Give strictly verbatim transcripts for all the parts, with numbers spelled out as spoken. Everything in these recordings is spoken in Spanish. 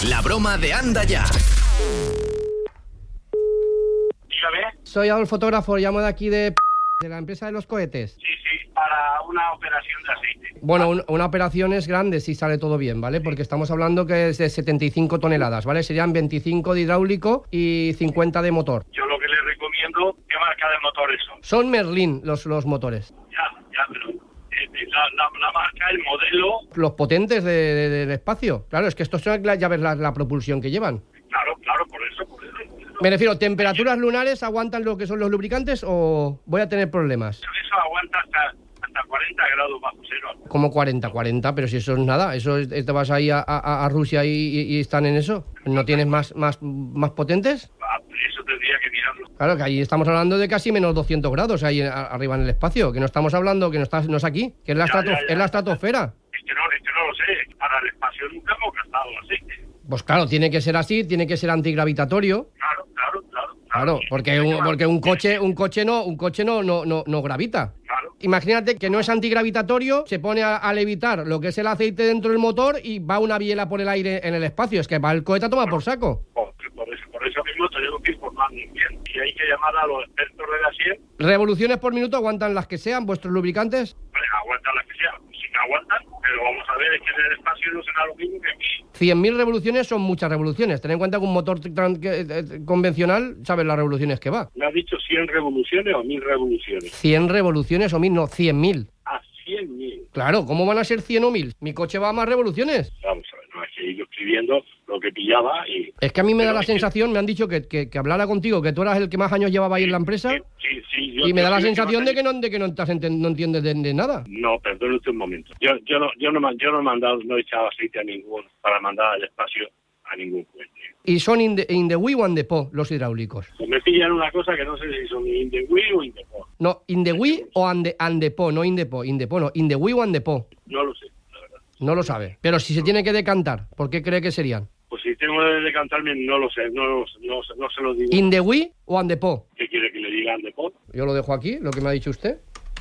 La broma de Anda Ya. Dígame. Soy el fotógrafo, llamo de aquí de... de la empresa de los cohetes. Sí, sí, para una operación de aceite. Bueno, un, una operación es grande si sale todo bien, ¿vale? Porque estamos hablando que es de setenta y cinco toneladas, ¿vale? Serían veinticinco de hidráulico y cincuenta de motor. Yo lo que le recomiendo, ¿qué marca de motores son? Son Merlin los, los motores. Ya, ya, pero eh, la, la, la marca, el modelo... Los potentes de, de, del espacio. Claro, es que estos son, ya ves la, la propulsión que llevan. Claro, claro, por eso, por eso. Por eso. Me refiero, ¿temperaturas lunares aguantan lo que son los lubricantes o voy a tener problemas? Eso aguanta hasta, hasta cuarenta grados bajo cero. Como cuarenta, cuarenta, pero si eso es nada, eso es, te vas ahí a, a, a Rusia y, y, y están en eso. ¿No tienes más, más, más potentes? Ah, eso tendría que mirarlo. Claro, que ahí estamos hablando de casi menos doscientos grados ahí a, arriba en el espacio, que no estamos hablando, que no, está, no es aquí, que es la, Ya, estrato, ya, ya. es la estratosfera. Es que, no, es que no lo sé. Para el espacio nunca hemos gastado aceite. Pues claro, tiene que ser así, tiene que ser antigravitatorio. Claro, claro, claro. Claro, porque un, porque un coche, un coche no, un coche no, no, no, no gravita. Claro. Imagínate que no es antigravitatorio, se pone a, a levitar lo que es el aceite dentro del motor y va una biela por el aire en el espacio. Es que va el cohete a tomar por saco. Por, por, eso, por eso mismo tenemos que informarnos bien. Y hay que llamar a los expertos de la S I E. Revoluciones por minuto aguantan las que sean, vuestros lubricantes. Vale, aguantan las que sean. Si no aguantan, pero vamos a ver, es que en el espacio no será lo mismo que aquí. cien mil revoluciones son muchas revoluciones. Ten en cuenta que un motor tran- que, eh, convencional, sabes las revoluciones que va. ¿Me has dicho cien revoluciones o mil revoluciones? cien revoluciones o mil, no, cien mil. Ah, cien mil. Claro, ¿cómo van a ser cien o mil? Mi coche va a más revoluciones. Vamos a ver, no, es que he ido escribiendo lo que pillaba y... Es que a mí me da Pero la es que- sensación, me han dicho que, que, que hablara contigo, que tú eras el que más años llevaba ahí en la empresa, Sí, sí, sí, yo- y me yo da la soy el sensación más de que no, de que no, estás enten- no entiendes de, de nada. No, perdone usted un momento. Yo, yo, no, yo, no, man- yo no he mandado, no he echado aceite a ningún, para mandar al espacio a ningún cohete. Y son in the, in the wheel o in the po, los hidráulicos. Pues me pillan una cosa que no sé si son in the wheel o in the po. No, in the wheel o and the, and the po, no in the po, in the po, no, in the wheel o and the po. No lo sé, la verdad. No lo sabe. Pero si se tiene que decantar, ¿por qué cree que serían? Pues si tengo que decantarme, no lo sé, no, no, no, no se lo digo. In the wheel o and the po. ¿Qué quiere que le diga de po? Yo lo dejo aquí, lo que me ha dicho usted.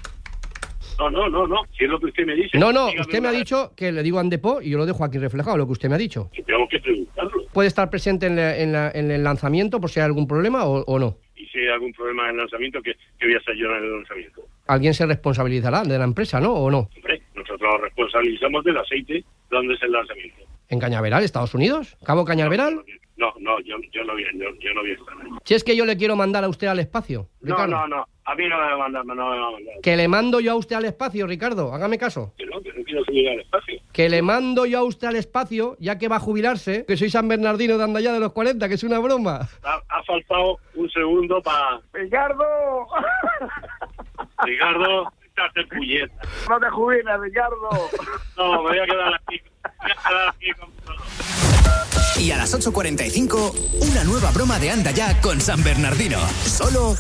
No, no, no, no, si es lo que usted me dice. No, no, dígame usted me ha una- dicho que le digo and the po y yo lo dejo aquí reflejado, lo que usted me ha dicho. Que tengo que preguntarlo. ¿Puede estar presente en, la- en la- en el lanzamiento por si hay algún problema o, o no? Y si hay algún problema en el lanzamiento, ¿qué, qué voy a hacer yo en el lanzamiento? Alguien se responsabilizará de la empresa, ¿no? ¿O no? Hombre, nosotros nos responsabilizamos del aceite, ¿dónde es el lanzamiento? ¿En Cañaveral, Estados Unidos? ¿Cabo Cañaveral? No, no, yo, yo no voy, yo, yo no voy a estar ahí. Si es que yo le quiero mandar a usted al espacio, No, Ricardo. no, no, a mí no me va a mandar, no me va a mandar. Que le mando yo a usted al espacio, Ricardo, hágame caso. Que no, que no quiero subir al espacio. Que le mando yo a usted al espacio, ya que va a jubilarse, que soy San Bernardino de Andaya de los cuarenta, que es una broma. Ha, ha faltado un segundo para... ¡Ricardo! Ricardo, date puñeta. ¡No te jubiles, Ricardo! No, me voy a quedar aquí. Me voy a quedar aquí con todo. Y a las ocho cuarenta y cinco, una nueva broma de Anda Ya con San Bernardino. Solo